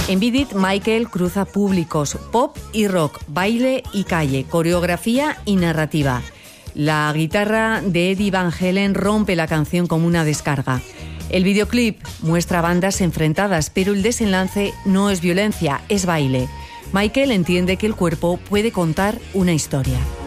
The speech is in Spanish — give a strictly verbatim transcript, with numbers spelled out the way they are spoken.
En Beat It, Michael cruza públicos, pop y rock, baile y calle, coreografía y narrativa. La guitarra de Eddie Van Halen rompe la canción como una descarga. El videoclip muestra bandas enfrentadas, pero el desenlace no es violencia, es baile. Michael entiende que el cuerpo puede contar una historia.